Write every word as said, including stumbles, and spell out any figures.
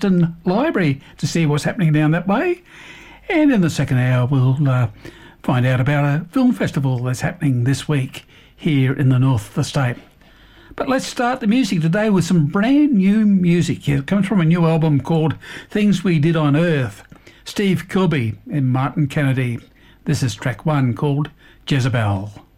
Western Library to see what's happening down that way. And in the second hour, we'll uh, find out about a film festival that's happening this week here in the north of the state. But let's start the music today with some brand new music. It comes from a new album called Things We Did on Earth. Steve Kilbey and Martin Kennedy. This is track one called Jezebel.